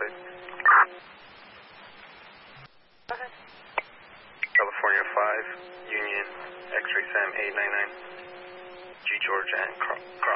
please. Go ahead. California 5, Union, X-ray Sam 899, G George and Cross.